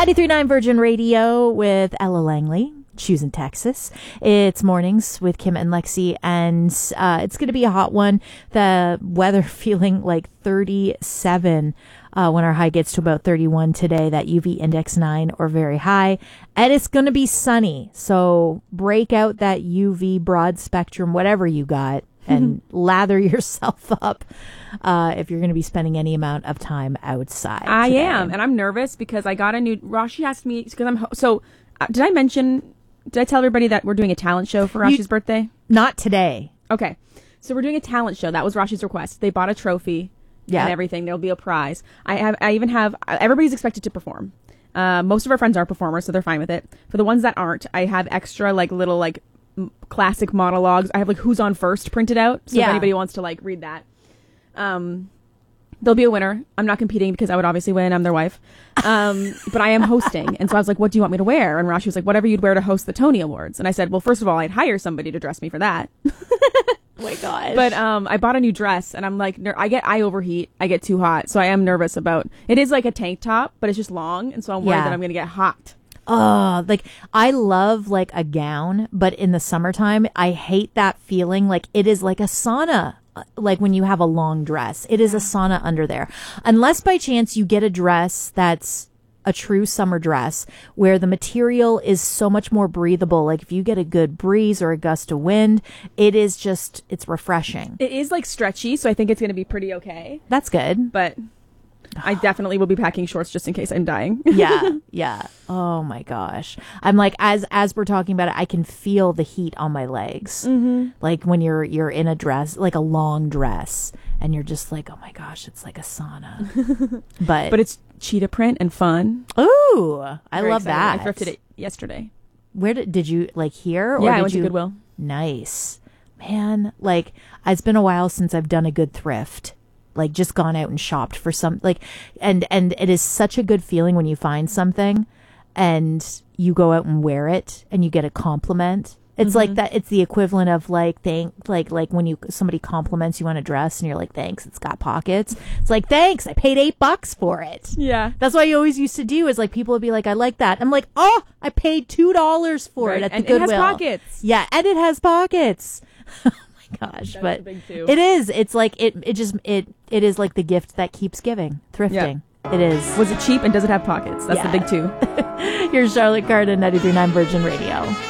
93.9 Virgin Radio with Ella Langley. Choosing Texas. It's mornings with Kim and Lexi, and it's going to be a hot one. The weather feeling like 37 when our high gets to about 31 today. That UV index 9 or very high, and it's going to be sunny. So break out that UV broad spectrum, whatever you got, and lather yourself up if you're going to be spending any amount of time outside. I today. am, and I'm nervous because I got a new. Rashi asked me because did I mention? Did I tell everybody that we're doing a talent show for Rashi's birthday? Not today. Okay. So we're doing a talent show. That was Rashi's request. They bought a trophy and everything. There'll be a prize. I even have, everybody's expected to perform. Most of our friends are performers, so they're fine with it. For the ones that aren't, I have extra little classic monologues. I have who's on first printed out. So if anybody wants to read that. There'll be a winner. I'm not competing because I would obviously win. I'm their wife. But I am hosting. And so I was like, what do you want me to wear? And Rashi was like, whatever you'd wear to host the Tony Awards. And I said, well, first of all, I'd hire somebody to dress me for that. Oh my gosh. But I bought a new dress and I'm like, I overheat. I get too hot. So I am nervous about it. Is like a tank top, but it's just long. And so I'm worried that I'm going to get hot. Oh, I love a gown, but in the summertime, I hate that feeling. It is like a sauna. When you have a long dress, it is a sauna under there. Unless by chance you get a dress that's a true summer dress where the material is so much more breathable. If you get a good breeze or a gust of wind, it's refreshing. It is stretchy, so I think it's going to be pretty okay. That's good. But I definitely will be packing shorts just in case I'm dying. Yeah. Oh my gosh. I'm as we're talking about it, I can feel the heat on my legs. Mm-hmm. When you're in a dress, a long dress, and you're just oh my gosh, it's like a sauna. but it's cheetah print and fun. Ooh, I love excited. that. I thrifted it yesterday. Where did you here? Or yeah, did I went to Goodwill. Nice, man. It's been a while since I've done a good thrift. Just gone out and shopped for some and it is such a good feeling when you find something and you go out and wear it and you get a compliment. It's like that. It's the equivalent of when somebody compliments you on a dress and you're like, thanks, it's got pockets. It's thanks, I paid $8 for it. Yeah. That's what I always used to do is people would be like, I like that. I'm like, oh, I paid $2 for it at the Goodwill. And it has pockets. Yeah. And it has pockets. Gosh, that's but big too. It is. It's it is like the gift that keeps giving. Thrifting. Yeah. It is. Was it cheap and does it have pockets? That's the big two. Here's Charlotte Cardin, 93.9 Virgin Radio.